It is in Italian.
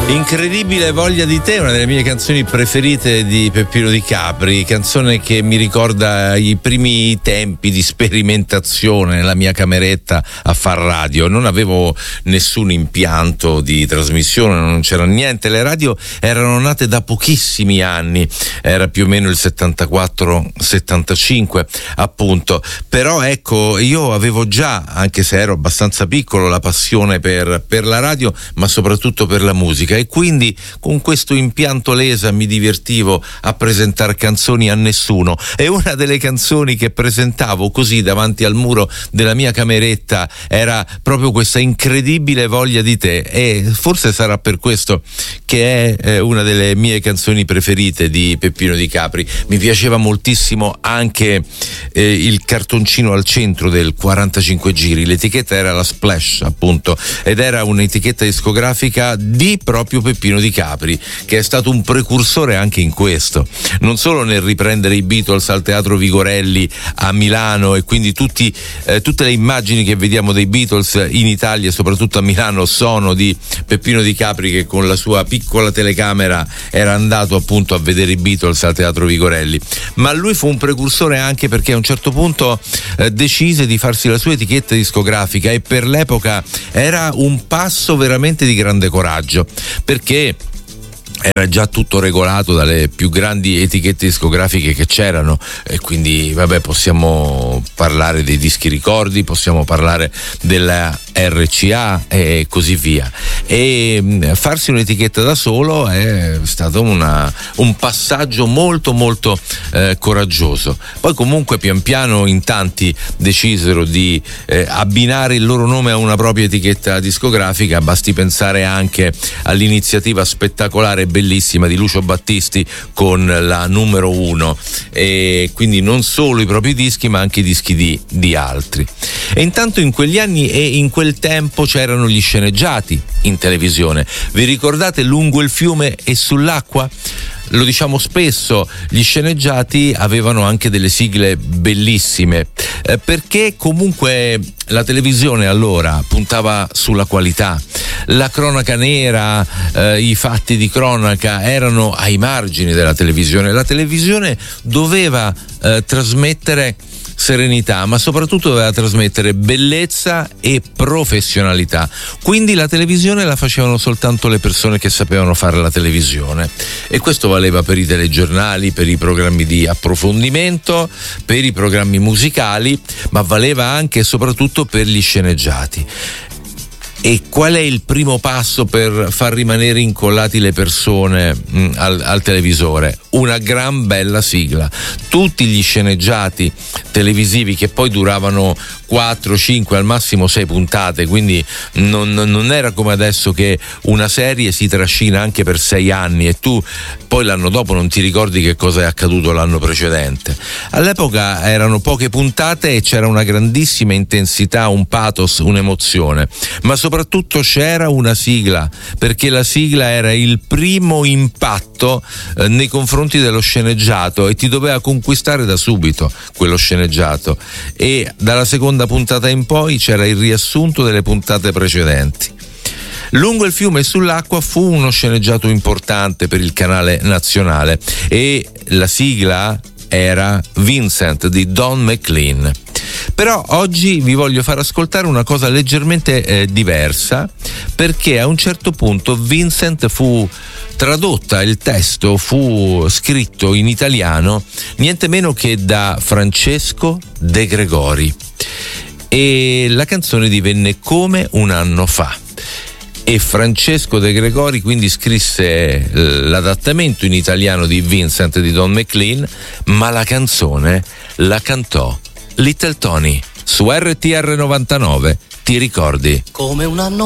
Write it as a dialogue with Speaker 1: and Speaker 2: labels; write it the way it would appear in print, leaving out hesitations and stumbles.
Speaker 1: Incredibile voglia di te, una delle mie canzoni preferite di Peppino Di Capri, canzone che mi ricorda i primi tempi di sperimentazione nella mia cameretta a far radio. Non avevo nessun impianto di trasmissione, non c'era niente, le radio erano nate da pochissimi anni, era più o meno il 74-75 appunto, però ecco, io avevo già, anche se ero abbastanza piccolo, la passione per la radio, ma soprattutto per la musica, e quindi con questo impianto Lesa mi divertivo a presentare canzoni a nessuno, e una delle canzoni che presentavo così davanti al muro della mia cameretta era proprio questa incredibile voglia di te, e forse sarà per questo che è una delle mie canzoni preferite di Peppino Di Capri. Mi piaceva moltissimo anche il cartoncino al centro del 45 giri, l'etichetta era la Splash appunto, ed era un'etichetta discografica di proprio Peppino Di Capri, che è stato un precursore anche in questo, non solo nel riprendere i Beatles al Teatro Vigorelli a Milano, e quindi tutte le immagini che vediamo dei Beatles in Italia e soprattutto a Milano sono di Peppino Di Capri, che con la sua piccola telecamera era andato appunto a vedere i Beatles al Teatro Vigorelli. Ma lui fu un precursore anche perché a un certo punto decise di farsi la sua etichetta discografica, e per l'epoca era un passo veramente di grande coraggio, perché era già tutto regolato dalle più grandi etichette discografiche che c'erano, e quindi vabbè, possiamo parlare dei dischi ricordi, possiamo parlare della RCA e così via, e farsi un'etichetta da solo è stato un passaggio molto molto coraggioso. Poi comunque pian piano in tanti decisero di abbinare il loro nome a una propria etichetta discografica, basti pensare anche all'iniziativa spettacolare bellissima di Lucio Battisti con la numero 1, e quindi non solo i propri dischi ma anche i dischi di altri. E intanto in quegli anni e in quel tempo c'erano gli sceneggiati in televisione. Vi ricordate Lungo il fiume e sull'acqua? Lo diciamo spesso, gli sceneggiati avevano anche delle sigle bellissime, perché comunque la televisione allora puntava sulla qualità, la cronaca nera, i fatti di cronaca erano ai margini della televisione. La televisione doveva trasmettere serenità, ma soprattutto doveva trasmettere bellezza e professionalità. Quindi la televisione la facevano soltanto le persone che sapevano fare la televisione, e questo valeva per i telegiornali, per i programmi di approfondimento, per i programmi musicali, ma valeva anche e soprattutto per gli sceneggiati. E qual è il primo passo per far rimanere incollati le persone al televisore? Una gran bella sigla. Tutti gli sceneggiati televisivi, che poi duravano 4, 5, al massimo 6 puntate, quindi non era come adesso che una serie si trascina anche per 6 anni e tu poi l'anno dopo non ti ricordi che cosa è accaduto l'anno precedente. All'epoca erano poche puntate e c'era una grandissima intensità, un pathos, un'emozione, ma soprattutto c'era una sigla, perché la sigla era il primo impatto nei confronti dello sceneggiato, e ti doveva conquistare da subito quello sceneggiato, e dalla seconda puntata in poi c'era il riassunto delle puntate precedenti. Lungo il fiume e sull'acqua fu uno sceneggiato importante per il canale nazionale, e la sigla era Vincent di Don McLean. Però oggi vi voglio far ascoltare una cosa leggermente diversa, perché a un certo punto Vincent fu tradotta, il testo fu scritto in italiano niente meno che da Francesco De Gregori, e la canzone divenne Come un anno fa. E Francesco De Gregori quindi scrisse l'adattamento in italiano di Vincent di Don McLean, ma la canzone la cantò Little Tony su RTR 99. Ti ricordi?
Speaker 2: Come un anno